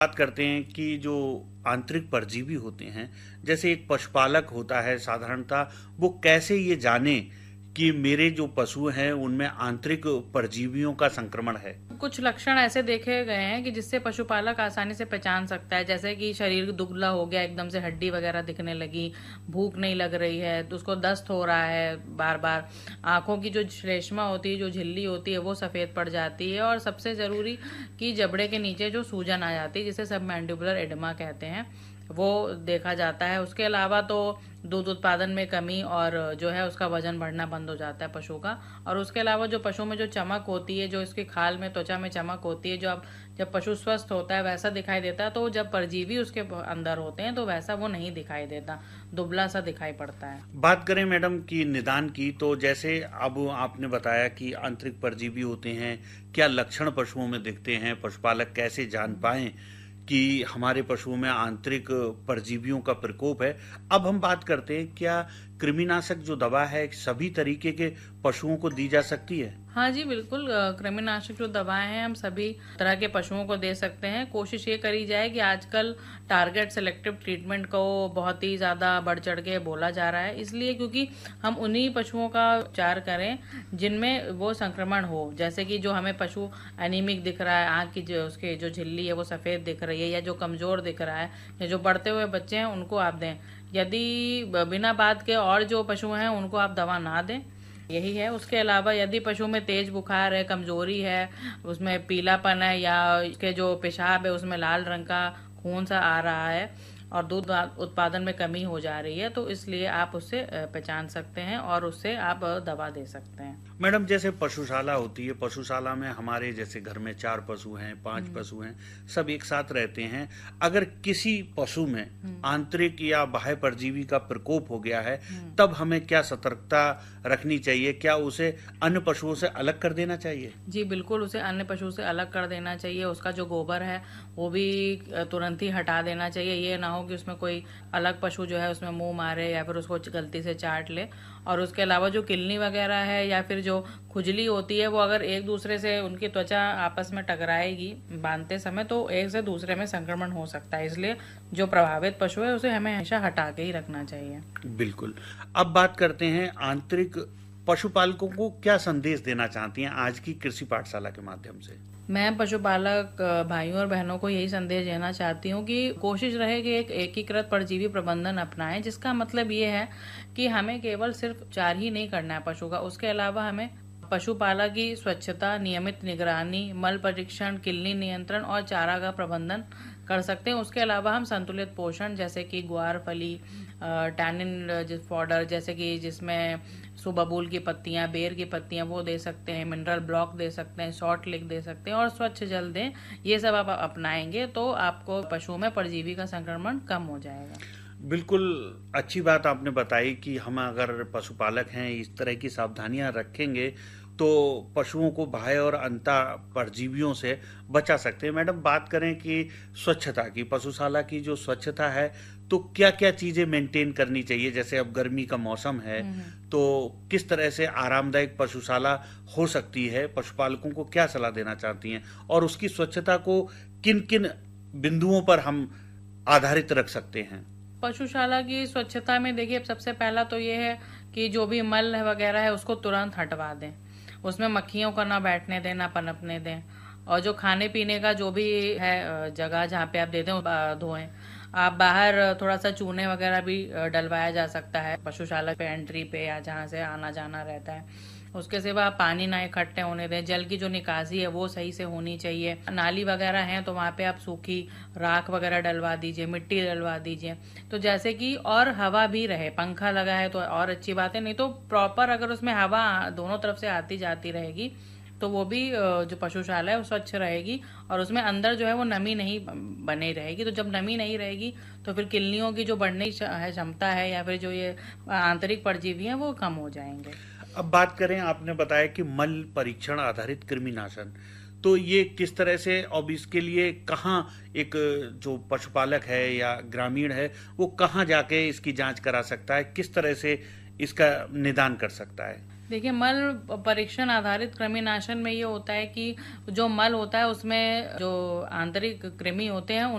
बात करते हैं कि जो आंतरिक परजीवी होते हैं, जैसे एक पशुपालक होता है साधारणतः, वो कैसे ये जाने कि मेरे जो पशु हैं उनमें आंतरिक परजीवियों का संक्रमण है। कुछ लक्षण ऐसे देखे गए हैं कि जिससे पशुपालक आसानी से पहचान सकता है, जैसे कि शरीर दुबला हो गया, एकदम से हड्डी वगैरह दिखने लगी, भूख नहीं लग रही है, तो उसको दस्त हो रहा है बार बार, आंखों की जो श्लेष्मा होती है, जो झिल्ली होती है, वो सफेद पड़ जाती है, और सबसे जरूरी कि जबड़े के नीचे जो सूजन आ जाती है, जिसे सबमैंडिबुलर एडिमा कहते हैं, वो देखा जाता है। उसके अलावा तो दूध उत्पादन में कमी और जो है उसका वजन बढ़ना बंद हो जाता है पशु का। और उसके अलावा जो पशु में जो चमक होती है, जो इसके खाल में, त्वचा में चमक होती है, जो अब जब पशु स्वस्थ होता है वैसा दिखाई देता है, तो जब परजीवी उसके अंदर होते हैं तो वैसा वो नहीं दिखाई देता, दुबला सा दिखाई पड़ता है। बात करें मैडम की निदान की, तो जैसे अब आपने बताया कि आंतरिक परजीवी होते हैं, क्या लक्षण पशुओं में दिखते हैं, पशुपालक कैसे जान पाएं कि हमारे पशुओं में आंतरिक परजीवियों का प्रकोप है। अब हम बात करते हैं, क्या कृमिनाशक जो दवा है सभी तरीके के पशुओं को दी जा सकती है? हाँ जी, बिल्कुल। कृमिनाशक जो दवाएं हैं हम सभी तरह के पशुओं को दे सकते हैं। कोशिश ये करी जाए कि आजकल टारगेट सेलेक्टिव ट्रीटमेंट को बहुत ही ज़्यादा बढ़ चढ़ के बोला जा रहा है, इसलिए क्योंकि हम उन्हीं पशुओं का उपचार करें जिनमें वो संक्रमण हो। जैसे कि जो हमें पशु एनीमिक दिख रहा है, आँख की जो उसके जो झिल्ली है वो सफ़ेद दिख रही है, या जो कमज़ोर दिख रहा है, या जो बढ़ते हुए बच्चे हैं, उनको आप दें। यदि बिना बात के और जो पशु हैं उनको आप दवा ना दें, यही है। उसके अलावा यदि पशु में तेज बुखार है, कमजोरी है, उसमें पीलापन है, या उसके जो पेशाब है उसमें लाल रंग का खून सा आ रहा है, और दूध उत्पादन में कमी हो जा रही है, तो इसलिए आप उससे पहचान सकते हैं और उससे आप दवा दे सकते हैं। मैडम, जैसे पशुशाला होती है, पशुशाला में हमारे जैसे घर में 4 पशु हैं, 5 पशु हैं, सब एक साथ रहते हैं। अगर किसी पशु में आंतरिक या बाह्य परजीवी का प्रकोप हो गया है, तब हमें क्या सतर्कता रखनी चाहिए? क्या उसे अन्य पशुओं से अलग कर देना चाहिए? जी बिल्कुल, उसे अन्य पशु से अलग कर देना चाहिए। उसका जो गोबर है वो भी तुरंत ही हटा देना चाहिए। ये ना हो कि उसमें कोई अलग पशु जो है उसमें मुंह मारे या फिर उसको गलती से चाट ले। और उसके अलावा जो किलनी वगैरह है या फिर जो खुजली होती है, वो अगर एक दूसरे से उनकी त्वचा आपस में टकराएगी बांधते समय, तो एक से दूसरे में संक्रमण हो सकता है। इसलिए जो प्रभावित पशु है उसे हमें हमेशा हटा के ही रखना चाहिए। बिल्कुल। अब बात करते हैं आंतरिक पशुपालकों को क्या संदेश देना चाहती हैं आज की कृषि पाठशाला के माध्यम से? मैं पशुपालक भाइयों और बहनों को यही संदेश देना चाहती हूँ कि कोशिश रहे कि एक एकीकृत परजीवी प्रबंधन अपनाएं, जिसका मतलब ये है कि हमें केवल सिर्फ उपचार ही नहीं करना है पशु का, उसके अलावा हमें पशुपाला की स्वच्छता, नियमित निगरानी, मल परीक्षण, किलनी नियंत्रण और चारा का प्रबंधन कर सकते हैं। उसके अलावा हम संतुलित पोषण जैसे कि ग्वार फली, टैनिन पाउडर जैसे कि जिसमें सुबबूल की पत्तियां, बेर की पत्तियां, वो दे सकते हैं, मिनरल ब्लॉक दे सकते हैं, शॉर्ट लिक दे सकते हैं, और स्वच्छ जल दें। ये सब आप अपनाएंगे तो आपको पशुओं में परजीवी का संक्रमण कम हो जाएगा। बिल्कुल अच्छी बात आपने बताई कि हम अगर पशुपालक हैं इस तरह की सावधानियां रखेंगे तो पशुओं को बाह्य और अंतः परजीवियों से बचा सकते हैं। मैडम, बात करें कि स्वच्छता की, पशुशाला की जो स्वच्छता है, तो क्या क्या चीजें मेंटेन करनी चाहिए? जैसे अब गर्मी का मौसम है, तो किस तरह से आरामदायक पशुशाला हो सकती है? पशुपालकों को क्या सलाह देना चाहती हैं, और उसकी स्वच्छता को किन किन बिंदुओं पर हम आधारित रख सकते हैं? पशुशाला की स्वच्छता में देखिए, अब सबसे पहला तो ये है कि जो भी मल वगैरह है उसको तुरंत हटवा दें। उसमें मक्खियों का ना बैठने दें, ना पनपने दें। और जो खाने पीने का जो भी है जगह जहाँ पे आप देते हो, धोएं। आप बाहर थोड़ा सा चूने वगैरह भी डलवाया जा सकता है पशुशाला पे एंट्री पे, या जहाँ से आना जाना रहता है। उसके सिवा पानी ना इकट्ठे होने दें। जल की जो निकासी है वो सही से होनी चाहिए। नाली वगैरह है तो वहाँ पे आप सूखी राख वगैरह डलवा दीजिए, मिट्टी डलवा दीजिए, तो जैसे कि और हवा भी रहे। पंखा लगा है तो और अच्छी बात है, नहीं तो प्रॉपर अगर उसमें हवा दोनों तरफ से आती जाती रहेगी तो वो भी जो पशुशाला है वो स्वच्छ रहेगी, और उसमें अंदर जो है वो नमी नहीं बनी रहेगी। तो जब नमी नहीं रहेगी तो फिर किलनियों की जो बढ़ने की क्षमता है, या फिर जो ये आंतरिक परजीवी हैं, वो कम हो जाएंगे। अब बात करें, आपने बताया कि मल परीक्षण आधारित कृमिनाशन, तो ये किस तरह से, अब इसके लिए कहाँ एक जो पशुपालक है या ग्रामीण है वो कहाँ जाके इसकी जांच करा सकता है? किस तरह से इसका निदान कर सकता है? देखिए, मल परीक्षण आधारित कृमिनाशन में ये होता है कि जो मल होता है उसमें जो आंतरिक कृमि होते हैं